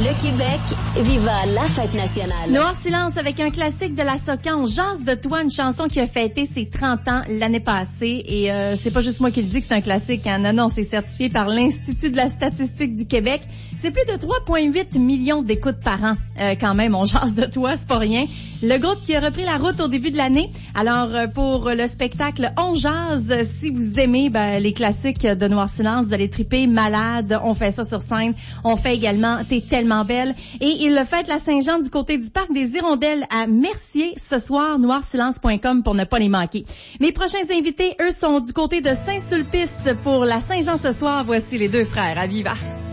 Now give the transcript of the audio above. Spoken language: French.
Le Québec, viva la fête nationale. Noir Silence avec un classique de la Soca. On jase de toi, une chanson qui a fêté ses 30 ans l'année passée. Et c'est pas juste moi qui le dis que c'est un classique. Hein. Non, c'est certifié par l'Institut de la statistique du Québec. C'est plus de 3,8 millions d'écoutes par an. Quand même, on jase de toi, c'est pas rien. Le groupe qui a repris la route au début de l'année. Alors, pour le spectacle On jase, si vous aimez les classiques de Noir Silence, vous allez triper Malade. On fait ça sur scène. On fait également T'es tellement belle. Et il le fait la Saint-Jean du côté du Parc des Hirondelles à Mercier ce soir, noirsilence.com pour ne pas les manquer. Mes prochains invités, eux, sont du côté de Saint-Sulpice pour la Saint-Jean ce soir. Voici les deux frères à Viva.